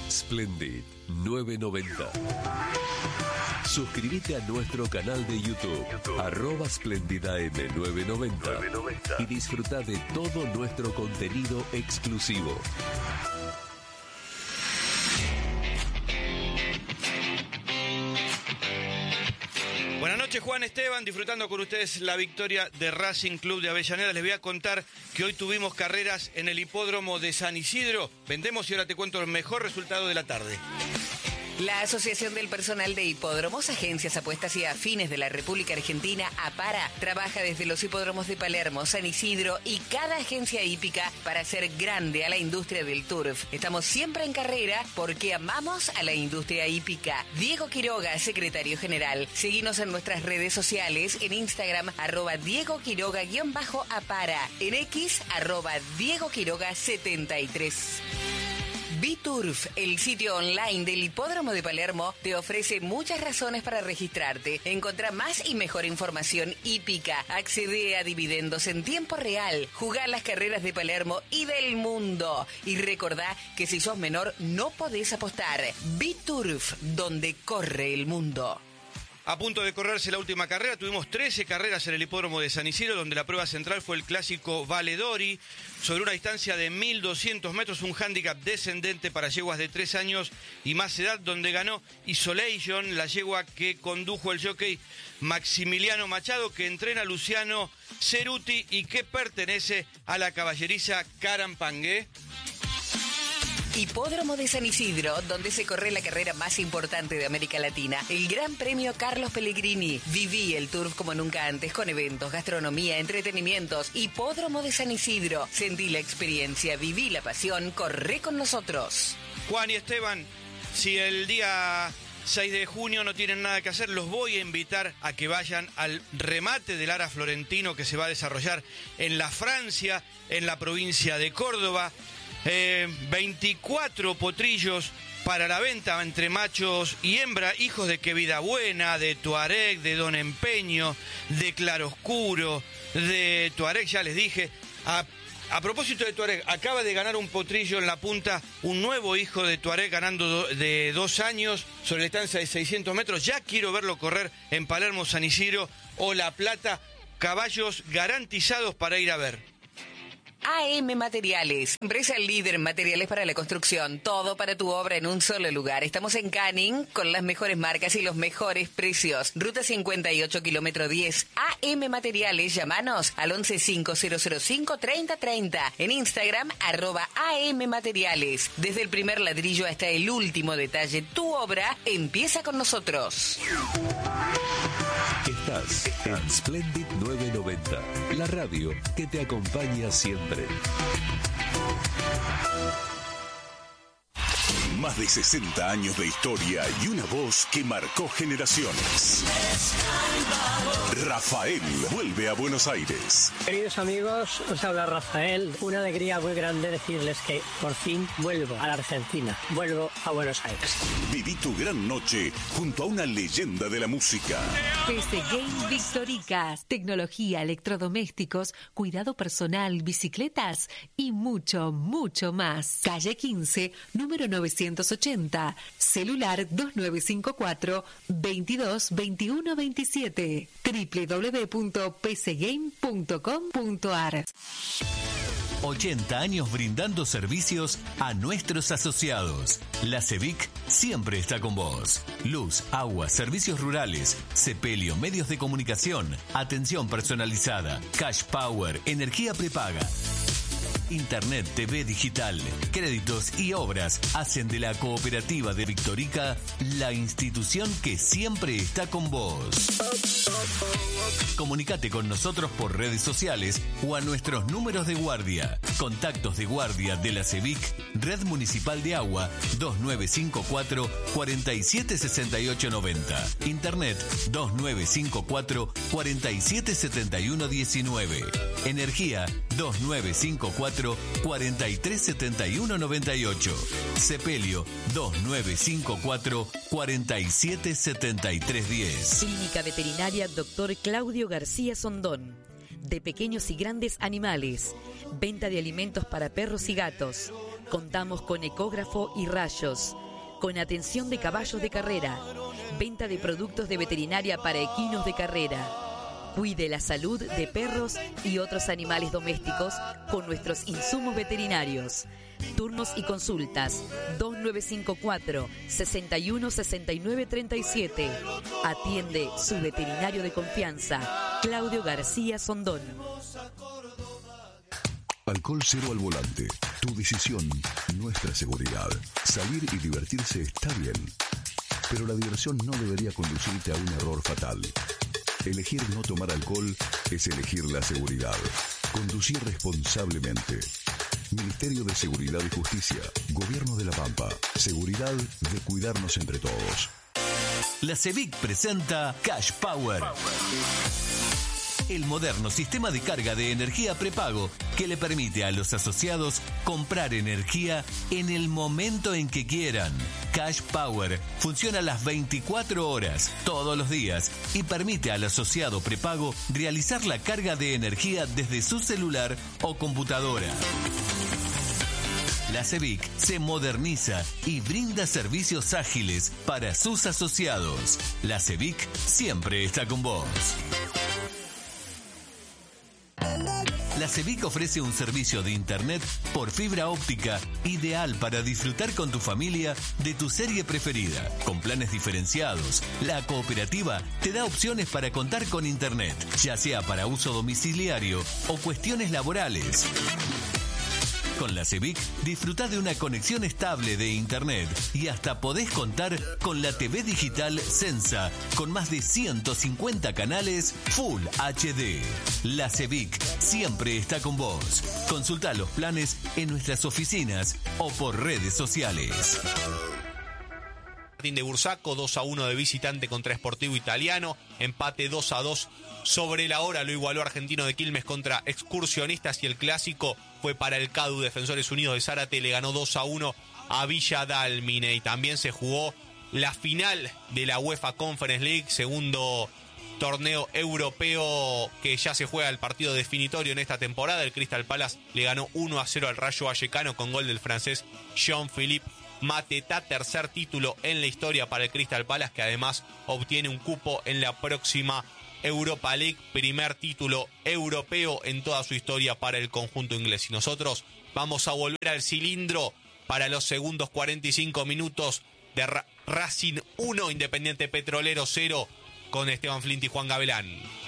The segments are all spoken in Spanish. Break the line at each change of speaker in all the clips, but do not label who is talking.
Splendid 990. Suscríbete a nuestro canal de YouTube, @SplendidaM990 y disfruta de todo nuestro contenido exclusivo.
Buenas noches, Juan Esteban, disfrutando con ustedes la victoria de Racing Club de Avellaneda. Les voy a contar que hoy tuvimos carreras en el hipódromo de San Isidro. Vendemos y ahora te cuento el mejor resultado de la tarde.
La Asociación del Personal de Hipódromos, Agencias, Apuestas y Afines de la República Argentina, APARA, trabaja desde los hipódromos de Palermo, San Isidro y cada agencia hípica para hacer grande a la industria del turf. Estamos siempre en carrera porque amamos a la industria hípica. Diego Quiroga, secretario general. Seguinos en nuestras redes sociales, en Instagram, @DiegoQuiroga_APARA, en X, @DiegoQuiroga73. Biturf, el sitio online del Hipódromo de Palermo, te ofrece muchas razones para registrarte. Encontrá más y mejor información hípica. Accede a dividendos en tiempo real. Jugá las carreras de Palermo y del mundo. Y recordá que si sos menor no podés apostar. Biturf, donde corre el mundo.
A punto de correrse la última carrera, tuvimos 13 carreras en el hipódromo de San Isidro, donde la prueba central fue el clásico Valedori, sobre una distancia de 1.200 metros, un hándicap descendente para yeguas de 3 años y más edad, donde ganó Isolation, la yegua que condujo el jockey Maximiliano Machado, que entrena Luciano Ceruti y que pertenece a la caballeriza Carampangue.
Hipódromo de San Isidro, donde se corre la carrera más importante de América Latina, el Gran Premio Carlos Pellegrini. Viví el turf como nunca antes, con eventos, gastronomía, entretenimientos. Hipódromo de San Isidro. Sentí la experiencia, viví la pasión, corre con nosotros.
Juan y Esteban, si el día 6 de junio no tienen nada que hacer, los voy a invitar a que vayan al remate del Ara Florentino que se va a desarrollar en la Francia, en la provincia de Córdoba. 24 potrillos para la venta entre machos y hembra, hijos de Que Vida Buena, de Tuareg, de Don Empeño, de Claroscuro, de Tuareg, ya les dije. A propósito de Tuareg, acaba de ganar un potrillo en la punta, un nuevo hijo de Tuareg ganando de 2 años sobre la distancia de 600 metros. Ya quiero verlo correr en Palermo, San Isidro o La Plata. Caballos garantizados para ir a ver.
AM Materiales, empresa líder en materiales para la construcción, todo para tu obra en un solo lugar. Estamos en Canning con las mejores marcas y los mejores precios. Ruta 58, kilómetro 10. AM Materiales, llámanos al 1150053030. En Instagram, @AM Materiales. Desde el primer ladrillo hasta el último detalle, tu obra empieza con nosotros.
Estás en Splendid 990, la radio que te acompaña siempre.
Más de 60 años de historia y una voz que marcó generaciones. Rafael vuelve a Buenos Aires.
Queridos amigos, os habla Rafael. Una alegría muy grande decirles que por fin vuelvo a la Argentina. Vuelvo a Buenos Aires.
Viví tu gran noche junto a una leyenda de la música.
PC Game Victoricas, tecnología, electrodomésticos, cuidado personal, bicicletas y mucho, mucho más. Calle 15, número 980, celular 2954 22 21 27, www.pcgame.com.ar.
80 años brindando servicios a nuestros asociados. La CEVIC siempre está con vos. Luz, agua, servicios rurales, sepelio, medios de comunicación, atención personalizada, cash power, energía prepaga. Internet, TV digital, créditos y obras hacen de la Cooperativa de Victorica la institución que siempre está con vos. Comunicate con nosotros por redes sociales o a nuestros números de guardia. Contactos de guardia de la CEVIC, Red Municipal de Agua 2954 476890. Internet 2954 477119. Energía 2954 437198. Sepelio 2954 477310.
Clínica Veterinaria Dr. Claudio García Sondón. De pequeños y grandes animales. Venta de alimentos para perros y gatos. Contamos con ecógrafo y rayos, con atención de caballos de carrera, venta de productos de veterinaria para equinos de carrera. Cuide la salud de perros y otros animales domésticos con nuestros insumos veterinarios. Turnos y consultas 2954 61 69 37. Atiende su veterinario de confianza, Claudio García Sondón.
Alcohol cero al volante. Tu decisión, nuestra seguridad. Salir y divertirse está bien, pero la diversión no debería conducirte a un error fatal. Elegir no tomar alcohol es elegir la seguridad. Conducir responsablemente. Ministerio de Seguridad y Justicia. Gobierno de La Pampa. Seguridad de cuidarnos entre todos.
La CEVIC presenta Cash Power. El moderno sistema de carga de energía prepago que le permite a los asociados comprar energía en el momento en que quieran. Cash Power funciona las 24 horas, todos los días, y permite al asociado prepago realizar la carga de energía desde su celular o computadora. La CEVIC se moderniza y brinda servicios ágiles para sus asociados. La CEVIC siempre está con vos. La CEVIC ofrece un servicio de internet por fibra óptica ideal para disfrutar con tu familia de tu serie preferida. Con planes diferenciados, la cooperativa te da opciones para contar con internet, ya sea para uso domiciliario o cuestiones laborales. Con la CEVIC disfruta de una conexión estable de internet y hasta podés contar con la TV digital Sensa con más de 150 canales Full HD. La CEVIC siempre está con vos. Consulta los planes en nuestras oficinas o por redes sociales.
Martín de Bursaco, 2-1 de visitante contra Sportivo Italiano, empate 2-2 sobre la hora, lo igualó Argentino de Quilmes contra Excursionistas y el clásico fue para el CADU. Defensores Unidos de Zárate le ganó 2-1 a Villa Dálmine y también se jugó la final de la UEFA Conference League, segundo torneo europeo que ya se juega el partido definitorio en esta temporada. El Crystal Palace le ganó 1-0 al Rayo Vallecano con gol del francés Jean-Philippe Mateta, tercer título en la historia para el Crystal Palace, que además obtiene un cupo en la próxima Europa League, primer título europeo en toda su historia para el conjunto inglés. Y nosotros vamos a volver al cilindro para los segundos 45 minutos de Racing 1, Independiente Petrolero 0, con Esteban Flint y Juan Gavilán.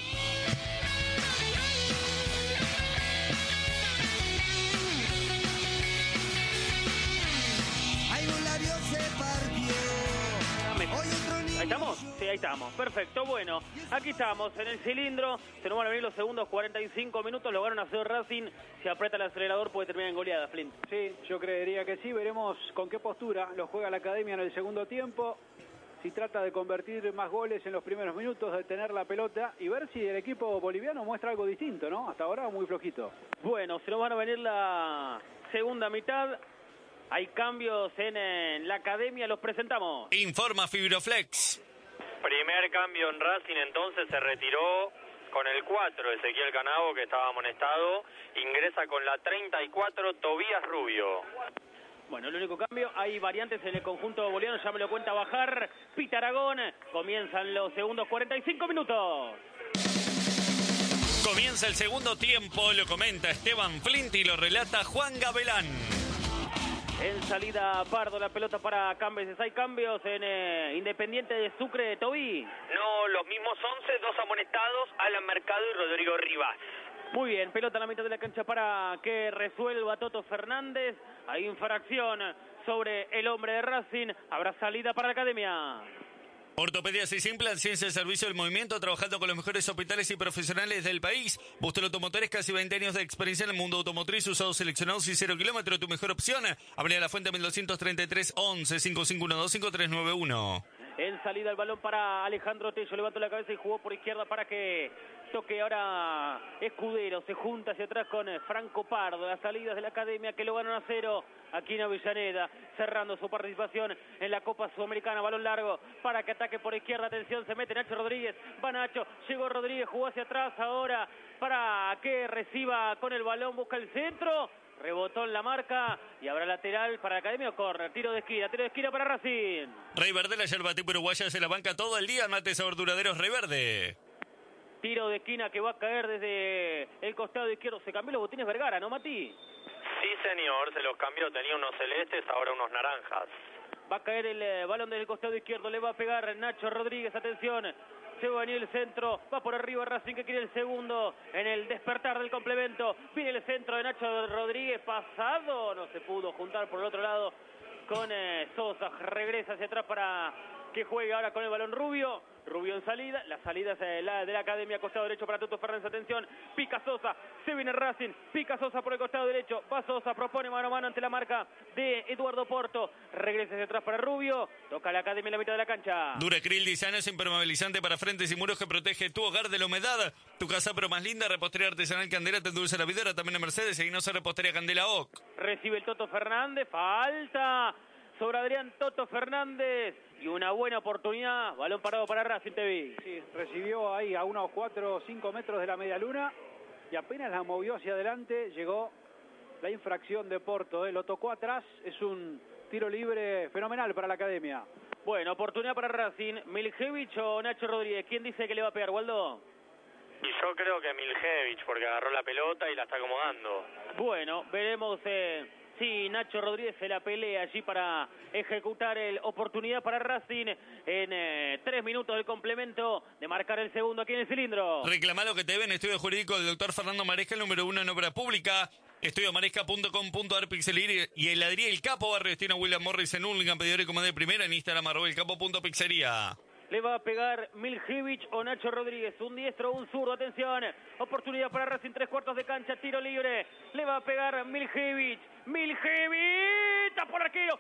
¿Ahí estamos? Sí, ahí estamos. Perfecto. Bueno, aquí estamos en el cilindro. Se nos van a venir los segundos 45 minutos. Lo van a hacer Racing. Si aprieta el acelerador puede terminar en goleada, Flint.
Sí, yo creería que sí. Veremos con qué postura lo juega la Academia en el segundo tiempo. Si trata de convertir más goles en los primeros minutos, de tener la pelota y ver si el equipo boliviano muestra algo distinto, ¿no? Hasta ahora muy flojito.
Bueno, se nos van a venir la segunda mitad. Hay cambios en la Academia, los presentamos.
Informa Fibroflex.
Primer cambio en Racing, entonces se retiró con el 4 Ezequiel Canavo, que estaba amonestado. Ingresa con la 34 Tobías Rubio.
Bueno, el único cambio, hay variantes en el conjunto boliviano, ya me lo cuenta Bajar. Pita Aragón, comienzan los segundos 45 minutos.
Comienza el segundo tiempo, lo comenta Esteban Flint y lo relata Juan Gavilán.
En salida Pardo, la pelota para Cambeses. Hay cambios en Independiente de Sucre, Tobí.
No, los mismos 11, dos amonestados, Alan Mercado y Rodrigo Rivas.
Muy bien, pelota a la mitad de la cancha para que resuelva Toto Fernández. Hay infracción sobre el hombre de Racing. Habrá salida para la Academia.
Ortopedias y Simplan, ciencia del servicio del movimiento, trabajando con los mejores hospitales y profesionales del país. Búsquelo Automotores, casi 20 años de experiencia en el mundo automotriz, usados seleccionados y 0 kilómetros, tu mejor opción. Avenida La Fuente 1233 11 5512 5391.
En salida el balón para Alejandro Tello, levantó la cabeza y jugó por izquierda para que toque ahora Escudero, se junta hacia atrás con Franco Pardo, las salidas de la Academia que lo ganan 1-0 aquí en Avellaneda, cerrando su participación en la Copa Sudamericana. Balón largo para que ataque por izquierda, atención, se mete Nacho Rodríguez, va Nacho, llegó Rodríguez, jugó hacia atrás ahora para que reciba con el balón, busca el centro. rebotó en la marca y habrá lateral para la Academia o córner. Tiro de esquina para Racing.
Rey Verde, la yerba tipo uruguaya, se la banca todo el día. Mate sabor duraderos Rey Verde.
Tiro de esquina que va a caer desde el costado izquierdo. Se cambió los botines Vergara, ¿no, Mati?
Sí, señor, se los cambió. Tenía unos celestes, ahora unos naranjas.
Va a caer el balón desde el costado izquierdo. Le va a pegar Nacho Rodríguez. Atención. Se va a venir el centro. Va por arriba Racing que quiere el segundo en el despertar del complemento. Viene el centro de Nacho Rodríguez. Pasado. No se pudo juntar por el otro lado con Sosa. Regresa hacia atrás para que juegue ahora con el balón Rubio. Rubio en salida, la salida es la de la Academia, costado derecho para Toto Fernández, atención, pica Sosa, se viene Racing, pica Sosa por el costado derecho, va Sosa, propone mano a mano ante la marca de Eduardo Porto, regresa hacia atrás para Rubio, toca la Academia en la mitad de la cancha.
Duracril Disano es impermeabilizante para frentes y muros que protege tu hogar de la humedad, tu casa pero más linda, repostería artesanal Candela, te endulza la vidora, también en Mercedes, y no se repostería Candela OC.
Recibe el Toto Fernández, falta sobre Adrián Toto Fernández. Y una buena oportunidad, balón parado para Racing TV.
Sí, recibió ahí a unos 4 o 5 metros de la media luna y apenas la movió hacia adelante, llegó la infracción de Porto, lo tocó atrás, es un tiro libre fenomenal para la Academia.
Bueno, oportunidad para Racing, Miljevich o Nacho Rodríguez, ¿quién dice que le va a pegar, Waldo?
Y yo creo que Miljevich, porque agarró la pelota y la está acomodando.
Bueno, veremos si Nacho Rodríguez se la pelea allí para ejecutar el oportunidad para Racing en 3 minutos del complemento de marcar el segundo aquí en el cilindro.
Reclamá lo que te deben, estudio jurídico del doctor Fernando Maresca, el número 1 en obra pública, estudiomaresca.com.ar, Pixelir y heladería El Capo, barrio destino William Morris en Hurlingham, pedidor y comida de primera, en Instagram, @elcapo.pizzería.
Le va a pegar Miljevich o Nacho Rodríguez, un diestro o un zurdo, atención, oportunidad para Racing, 3/4 de cancha, tiro libre, le va a pegar Miljevich, tapó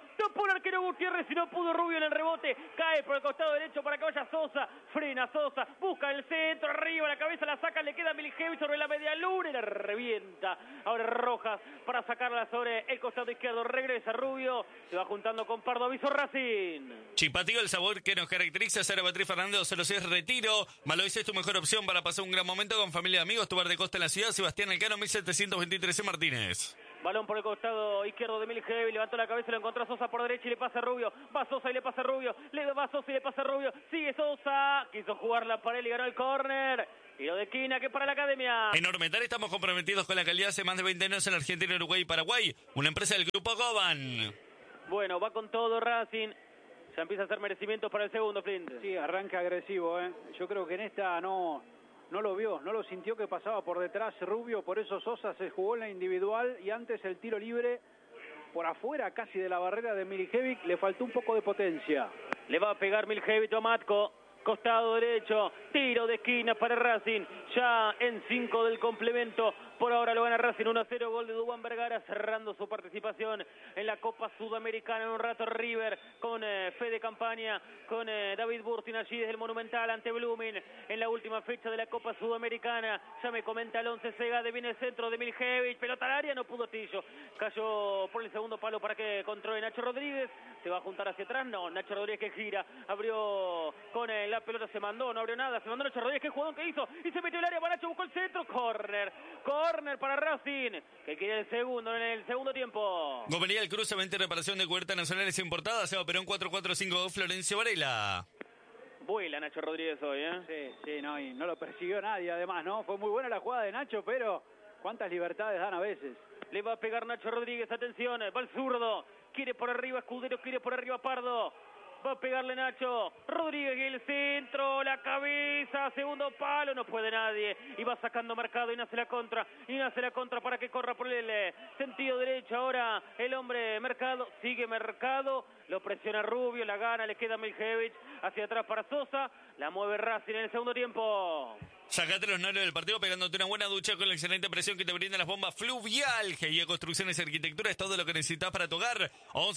el arquero Gutiérrez, si no pudo Rubio en el rebote, cae por el costado derecho para que vaya Sosa, frena Sosa, busca el centro, arriba, la cabeza la saca, le queda Miljevich sobre la media luna y la revienta, ahora Rojas para sacarla sobre el costado izquierdo, regresa Rubio, se va juntando con Pardo, aviso Racing.
Chipatío, el sabor que nos caracteriza, Sara Beatriz Fernández, 06 Retiro, Malois es tu mejor opción para pasar un gran momento con familia y amigos, tu bar de costa en la ciudad, Sebastián Elcano, 1723 en Martínez.
Balón por el costado izquierdo de Miljevich, levantó la cabeza, lo encontró Sosa por derecha y le pasa a Rubio. Va Sosa y le pasa a Rubio. Va Sosa y le pasa a Rubio. Sigue Sosa. Quiso jugarla para él y ganó el córner. Tiro de esquina que para la Academia.
En Ormetal estamos comprometidos con la calidad hace más de 20 años en Argentina, Uruguay y Paraguay. Una empresa del Grupo Goban.
Bueno, va con todo Racing. Ya empieza a hacer merecimientos para el segundo, Flint.
Sí, arranca agresivo, Yo creo que en esta no lo vio, no lo sintió que pasaba por detrás Rubio, por eso Sosa se jugó en la individual y antes el tiro libre por afuera casi de la barrera de Miljevich, le faltó un poco de potencia.
Le va a pegar Miljevich a Matko, costado derecho, tiro de esquina para Racing, ya en 5 del complemento. Por ahora lo gana Racing 1-0, gol de Dubán Vergara, cerrando su participación en la Copa Sudamericana. En un rato River con Fede Campaña, con David Burtin allí desde el Monumental ante Blooming en la última fecha de la Copa Sudamericana. Ya me comenta el 11 Segade, viene el centro de Miljevich, pelota al área, no pudo Tillo. Cayó por el segundo palo para que controle Nacho Rodríguez, se va a juntar hacia atrás, no, Nacho Rodríguez que gira, abrió con la pelota, se mandó, no abrió nada, se mandó Nacho Rodríguez, qué jugador que hizo, y se metió el área, Nacho buscó el centro, córner para Racing, que quiere el segundo en el segundo tiempo.
Gomería el Cruce, 20 reparación de cubiertas nacionales importadas, Seba Perón 4452, Florencio Varela.
Vuela Nacho Rodríguez hoy,
Sí, no, y no lo persiguió nadie además, ¿no? Fue muy buena la jugada de Nacho, pero cuántas libertades dan a veces.
Le va a pegar Nacho Rodríguez, atención, va el zurdo, quiere por arriba Escudero, quiere por arriba Pardo. Va a pegarle Nacho Rodríguez y el centro, la cabeza, segundo palo, no puede nadie. Y va sacando Mercado y nace la contra para que corra por el sentido derecho. Ahora el hombre Mercado, sigue Mercado, lo presiona Rubio, la gana, le queda Miljevich hacia atrás para Sosa, la mueve Racing en el segundo tiempo.
Sacate los nervios del partido pegándote una buena ducha con la excelente presión que te brindan las bombas Fluvial. GIA Construcciones y Arquitectura es todo lo que necesitas para tu hogar.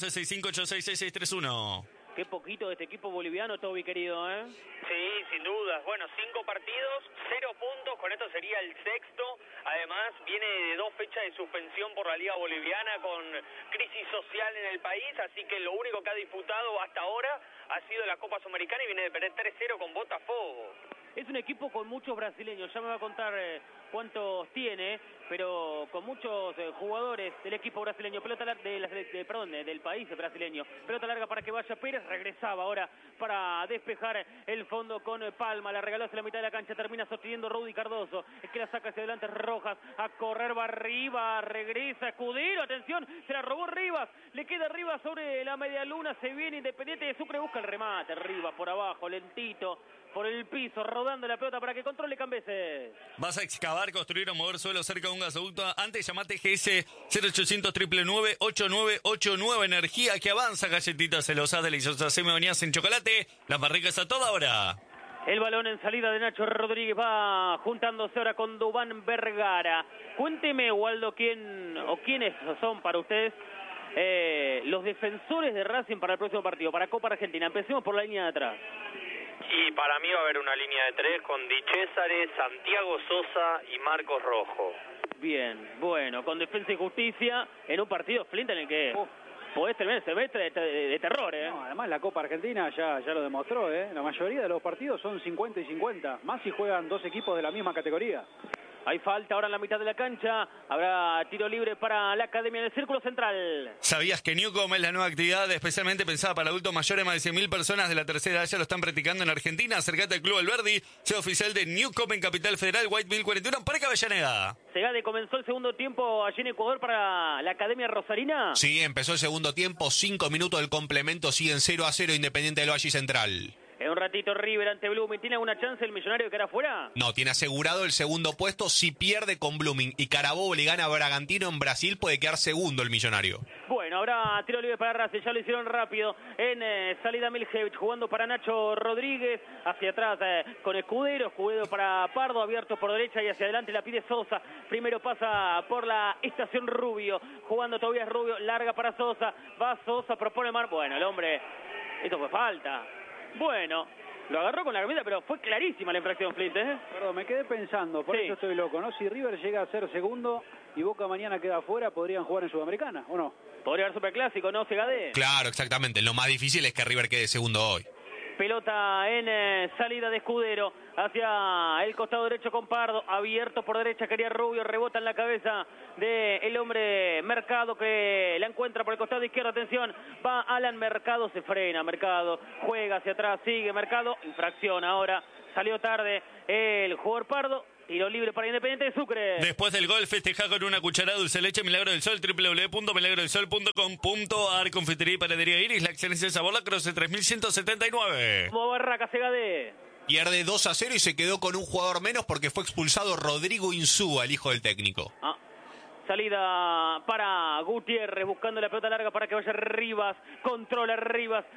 1165866631.
Qué poquito de este equipo boliviano, Toby, querido,
Sí, sin dudas. Bueno, 5 partidos, 0 puntos, con esto sería el sexto. Además, viene de 2 fechas de suspensión por la Liga Boliviana con crisis social en el país, así que lo único que ha disputado hasta ahora ha sido la Copa Sudamericana y viene de perder 3-0 con Botafogo.
Es un equipo con muchos brasileños, ya me va a contar cuántos tiene, pero con muchos jugadores del equipo brasileño. Pelota del país brasileño. Pelota larga para que vaya Pérez. Regresaba ahora para despejar el fondo con Palma. La regaló hacia la mitad de la cancha. Termina sosteniendo Rudy Cardoso. Es que la saca hacia adelante Rojas. A correr, va arriba. Regresa Escudero. Atención, se la robó Rivas. Le queda Rivas sobre la media luna. Se viene Independiente de Sucre. Busca el remate. Rivas por abajo, lentito. Por el piso, rodando la pelota para que controle Cambeses.
¿Vas a excavar, construir o mover suelo cerca de un gasoducto? Antes llamate GS 0800 999 8989. Energía que avanza, galletitas celosas, deliciosas semionías en chocolate. Las más ricas a toda hora.
El balón en salida de Nacho Rodríguez va juntándose ahora con Duván Vergara. Cuénteme, Waldo, quiénes son para ustedes los defensores de Racing para el próximo partido, para Copa Argentina. Empecemos por la línea de atrás.
Y para mí va a haber una línea de 3 con Di Césare, Santiago Sosa y Marcos Rojo.
Bien, bueno, con Defensa y Justicia en un partido Flint en el que podés terminar el semestre de terror, ¿eh?
No, además la Copa Argentina ya lo demostró, ¿eh? La mayoría de los partidos son 50 y 50, más si juegan dos equipos de la misma categoría.
Hay falta ahora en la mitad de la cancha. Habrá tiro libre para la Academia del Círculo Central.
¿Sabías que Newcom es la nueva actividad especialmente pensada para adultos mayores? Más de 100.000 personas de la tercera edad ya lo están practicando en Argentina. Acércate al Club Alberdi, sea oficial de Newcom en Capital Federal, White 1041, Parque Avellaneda.
Segade, comenzó el segundo tiempo allí en Ecuador para la Academia Rosarina.
Sí, empezó el segundo tiempo, 5 minutos del complemento, siguen 0-0 Independiente del Valle Central.
En un ratito River ante Blooming. ¿Tiene alguna chance el Millonario de quedar afuera?
No, tiene asegurado el segundo puesto. Si pierde con Blooming y Carabobo le gana a Bragantino en Brasil, puede quedar segundo el Millonario.
Bueno, habrá tiro libre para Racing. Ya lo hicieron rápido en salida Miljevic, jugando para Nacho Rodríguez. Hacia atrás con Escudero para Pardo, abierto por derecha y hacia adelante la pide Sosa. Primero pasa por la estación Rubio, jugando todavía Rubio, larga para Sosa. Va Sosa, propone Bueno, el hombre, esto fue falta. Bueno, lo agarró con la camisa, pero fue clarísima la infracción, Flint, ¿eh?
Perdón, me quedé pensando, por eso estoy loco, ¿no? Si River llega a ser segundo y Boca mañana queda afuera, ¿podrían jugar en Sudamericana o no?
Podría haber superclásico, ¿no, Segade?
Claro, exactamente. Lo más difícil es que River quede segundo hoy.
Pelota en salida de Escudero hacia el costado derecho con Pardo, abierto por derecha, quería Rubio, rebota en la cabeza del hombre Mercado que la encuentra por el costado izquierdo. Atención, va Alan Mercado, se frena Mercado, juega hacia atrás, sigue Mercado, infracción ahora, salió tarde el jugador Pardo. Tiro libre para Independiente de Sucre.
Después del gol, festeja con una cucharada dulce leche Milagro del Sol, www.milagrodelsol.com.ar. Confitería y panadería Iris, la excelencia de sabor, la Croce 3179.
Como Barraca, Segade.
Pierde 2-0 y se quedó con un jugador menos porque fue expulsado Rodrigo Insúa, el hijo del técnico.
Salida para Gutiérrez, buscando la pelota larga para que vaya Rivas. Controla Rivas.